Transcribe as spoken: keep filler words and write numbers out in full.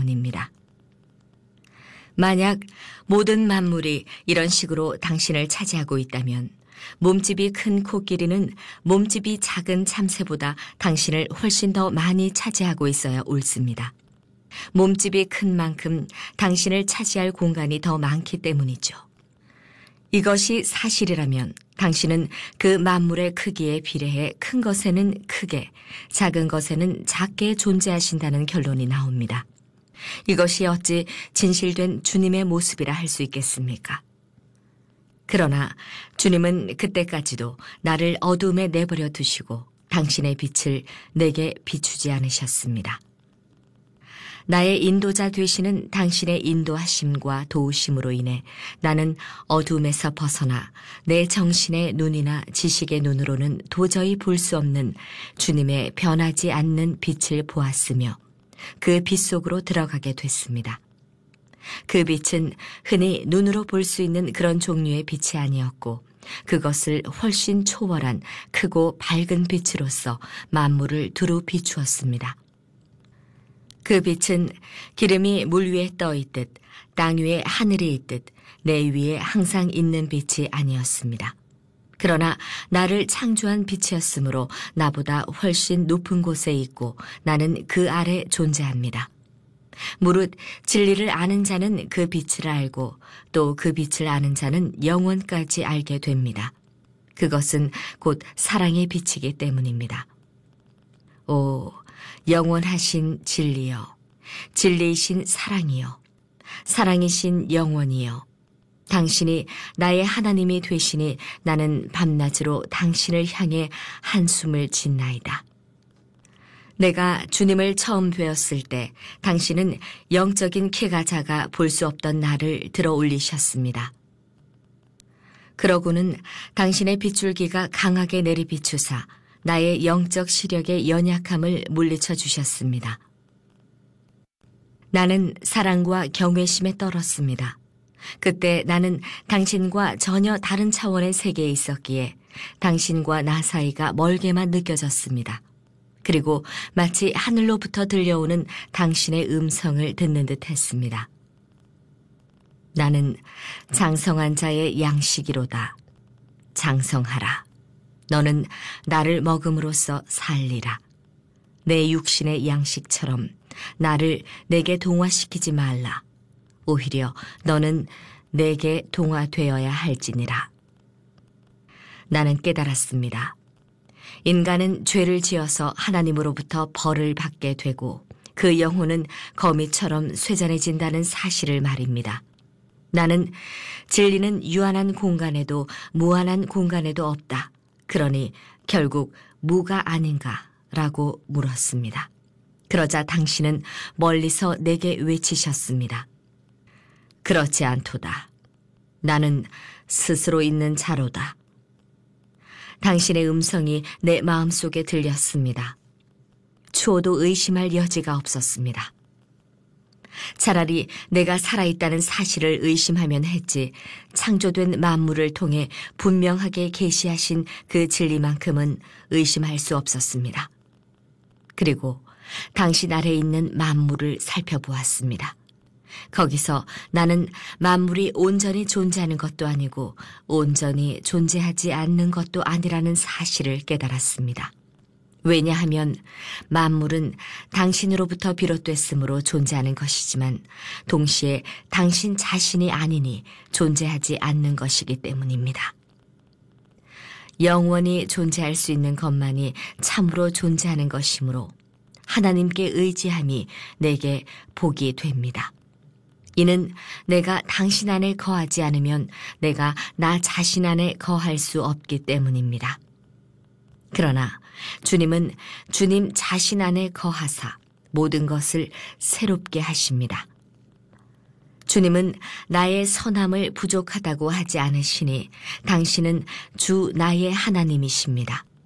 때문입니다. 만약 모든 만물이 이런 식으로 당신을 차지하고 있다면 몸집이 큰 코끼리는 몸집이 작은 참새보다 당신을 훨씬 더 많이 차지하고 있어야 옳습니다. 몸집이 큰 만큼 당신을 차지할 공간이 더 많기 때문이죠. 이것이 사실이라면 당신은 그 만물의 크기에 비례해 큰 것에는 크게, 작은 것에는 작게 존재하신다는 결론이 나옵니다. 이것이 어찌 진실된 주님의 모습이라 할 수 있겠습니까? 그러나 주님은 그때까지도 나를 어둠에 내버려 두시고 당신의 빛을 내게 비추지 않으셨습니다. 나의 인도자 되시는 당신의 인도하심과 도우심으로 인해 나는 어둠에서 벗어나 내 정신의 눈이나 지식의 눈으로는 도저히 볼 수 없는 주님의 변하지 않는 빛을 보았으며 그 빛 속으로 들어가게 됐습니다. 그 빛은 흔히 눈으로 볼 수 있는 그런 종류의 빛이 아니었고 그것을 훨씬 초월한 크고 밝은 빛으로서 만물을 두루 비추었습니다. 그 빛은 기름이 물 위에 떠 있듯 땅 위에 하늘이 있듯 내 위에 항상 있는 빛이 아니었습니다. 그러나 나를 창조한 빛이었으므로 나보다 훨씬 높은 곳에 있고 나는 그 아래 존재합니다. 무릇 진리를 아는 자는 그 빛을 알고 또 그 빛을 아는 자는 영원까지 알게 됩니다. 그것은 곧 사랑의 빛이기 때문입니다. 오, 영원하신 진리여, 진리이신 사랑이여, 사랑이신 영원이여, 당신이 나의 하나님이 되시니 나는 밤낮으로 당신을 향해 한숨을 짓나이다. 내가 주님을 처음 뵈었을 때 당신은 영적인 키가 작아 볼 수 없던 나를 들어 올리셨습니다. 그러고는 당신의 빗줄기가 강하게 내리비추사 나의 영적 시력의 연약함을 물리쳐 주셨습니다. 나는 사랑과 경외심에 떨었습니다. 그때 나는 당신과 전혀 다른 차원의 세계에 있었기에 당신과 나 사이가 멀게만 느껴졌습니다. 그리고 마치 하늘로부터 들려오는 당신의 음성을 듣는 듯 했습니다. 나는 장성한 자의 양식이로다. 장성하라. 너는 나를 먹음으로써 살리라. 내 육신의 양식처럼 나를 내게 동화시키지 말라. 오히려 너는 내게 동화되어야 할지니라. 나는 깨달았습니다. 인간은 죄를 지어서 하나님으로부터 벌을 받게 되고 그 영혼은 거미처럼 쇠잔해진다는 사실을 말입니다. 나는 진리는 유한한 공간에도 무한한 공간에도 없다. 그러니 결국 무가 아닌가? 라고 물었습니다. 그러자 당신은 멀리서 내게 외치셨습니다. 그렇지 않도다. 나는 스스로 있는 자로다. 당신의 음성이 내 마음속에 들렸습니다. 초도 의심할 여지가 없었습니다. 차라리 내가 살아있다는 사실을 의심하면 했지 창조된 만물을 통해 분명하게 계시하신 그 진리만큼은 의심할 수 없었습니다. 그리고 당신 아래 있는 만물을 살펴보았습니다. 거기서 나는 만물이 온전히 존재하는 것도 아니고 온전히 존재하지 않는 것도 아니라는 사실을 깨달았습니다. 왜냐하면 만물은 당신으로부터 비롯됐으므로 존재하는 것이지만 동시에 당신 자신이 아니니 존재하지 않는 것이기 때문입니다. 영원히 존재할 수 있는 것만이 참으로 존재하는 것이므로 하나님께 의지함이 내게 복이 됩니다. 이는 내가 당신 안에 거하지 않으면 내가 나 자신 안에 거할 수 없기 때문입니다. 그러나 주님은 주님 자신 안에 거하사 모든 것을 새롭게 하십니다. 주님은 나의 선함을 부족하다고 하지 않으시니 당신은 주 나의 하나님이십니다.